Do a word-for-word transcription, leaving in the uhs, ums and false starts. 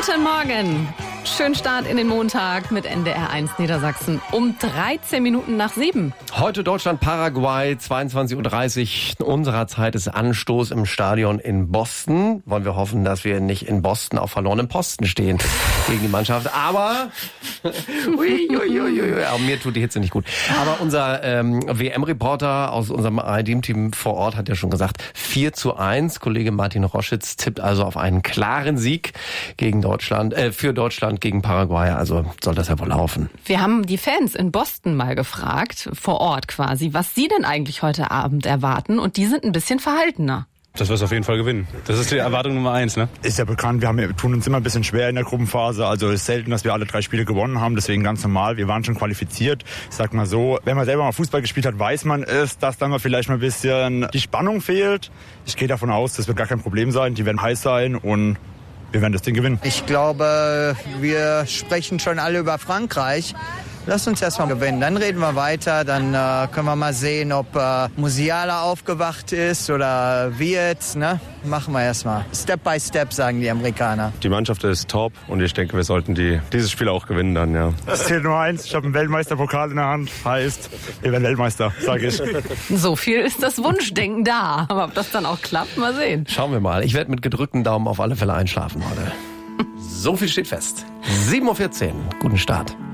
Guten Morgen. Schönen Start in den Montag mit N D R eins Niedersachsen um dreizehn Minuten nach sieben. Heute Deutschland-Paraguay, zweiundzwanzig Uhr dreißig. Unserer Zeit ist Anstoß im Stadion in Boston. Wollen wir hoffen, dass wir nicht in Boston auf verlorenem Posten stehen gegen die Mannschaft. Aber ui, ui, ui, ui. Aber mir tut die Hitze nicht gut. Aber unser ähm, W M-Reporter aus unserem I D-Team vor Ort hat ja schon gesagt, vier zu eins. Kollege Martin Roschitz tippt also auf einen klaren Sieg gegen Deutschland, äh, für Deutschland gegen Paraguay, also soll das ja wohl laufen. Wir haben die Fans in Boston mal gefragt, vor Ort quasi, was sie denn eigentlich heute Abend erwarten, und die sind ein bisschen verhaltener. Dass wir es auf jeden Fall gewinnen. Das ist die Erwartung Nummer eins, ne? Ist ja bekannt, wir, haben, wir tun uns immer ein bisschen schwer in der Gruppenphase. Also es ist selten, dass wir alle drei Spiele gewonnen haben, deswegen ganz normal. Wir waren schon qualifiziert. Ich sag mal so, wenn man selber mal Fußball gespielt hat, weiß man es, dass dann mal vielleicht mal ein bisschen die Spannung fehlt. Ich gehe davon aus, das wird gar kein Problem sein. Die werden heiß sein und wir werden das Ding gewinnen. Ich glaube, wir sprechen schon alle über Frankreich. Lass uns erst mal gewinnen, dann reden wir weiter, dann äh, können wir mal sehen, ob äh, Musiala aufgewacht ist oder wie jetzt, ne? Machen wir erst mal. Step by Step, sagen die Amerikaner. Die Mannschaft ist top und ich denke, wir sollten die, dieses Spiel auch gewinnen dann, ja. Es zählt nur eins, ich habe einen Weltmeisterpokal in der Hand, heißt, wir werden Weltmeister, sage ich. So viel ist das Wunschdenken da, aber ob das dann auch klappt, mal sehen. Schauen wir mal. Ich werde mit gedrückten Daumen auf alle Fälle einschlafen heute. So viel steht fest. sieben Uhr vierzehn. Guten Start.